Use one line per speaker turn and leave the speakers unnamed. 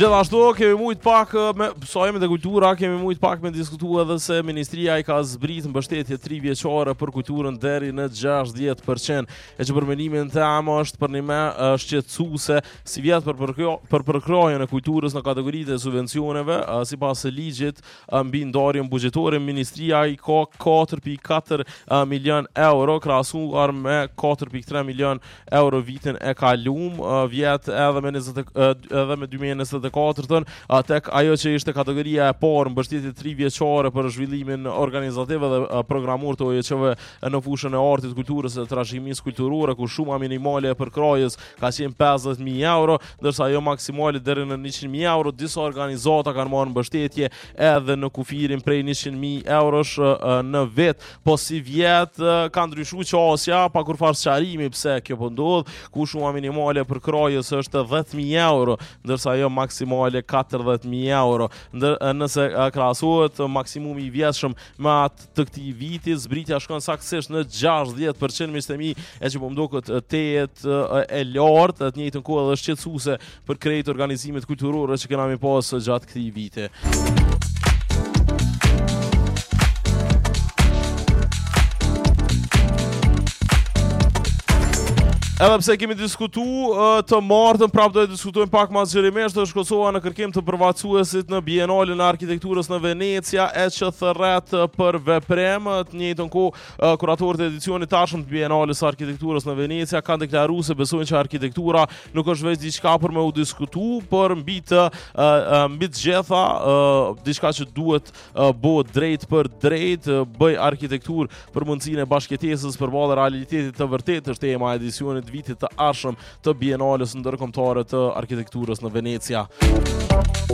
Gjithashtu kemi mujt pak sa jemi te kultura, kemi mujt pak me diskutua edhe se Ministria i ka zbrit mbështetje 3 vjeçare për kulturën deri në 60%, e që përmenimin tem është për një me shqetësuese si vjet për përkrojën e kulturës në kategoritë e subvencioneve, sipas ligjit mbi ndarjen buxhetore, Ministria i ka 4.4 milion euro krahasuar me 4.3 milion euro vitin e kalum, vjet edhe me 2024, tek ajo që ishte kategoria e parë mbështetje 3 vjeçare për zhvillimin organizativ dhe programor të OJQ-ve në fushën e artit, kulturës dhe trashëgimisë kulturore, ku shuma minimale e përkrajës ka qenë 50.000 euro, ndërsa ajo maksimale deri në 100.000 euro. Disa organizata kanë marrë mbështetje edhe në kufirin prej 100.000 eurosh në vit, po si vjet ka ndryshuar qasja pa kurfar sqarimi pse kjo po ndodh, ku shuma minimale e përkrajës është 10.000 euro, ndërsa ajo maksimale 40.000 euro. Nëse krahasohet maksimumi i vjetshëm me atë të këtij viti, zbritja shkon saktësisht në 60%, miqtemi, e që po më duket e lartë, të njëjtën kohë edhe shqetësuese për krejt organizimet kulturore që kemi pas gjatë këtij viti. Edhe pse kemi diskutu të martën, prapë do të diskutojmë pak më zgjerimesht të Kosova në kërkim të përfaqësuesit në Bienalin e Arkitekturës në Venecia, e që thërret për veprim. Të njëjtën kohë kuratorët e edicionit tashëm të Bienalës së Arkitekturës në Venecia kanë deklaruar se besojnë që arkitektura nuk është vetëm diçka për me u diskutu, por mbi të gjitha diçka që duhet bëhet drejt për drejt, bëj arkitekturë për mundësinë e bashkëjetesës përballë realitetit të vërtetë, është tema e edicionit vitit të ardhshëm të Bienalës ndërkombëtare të arkitekturës në Venecia.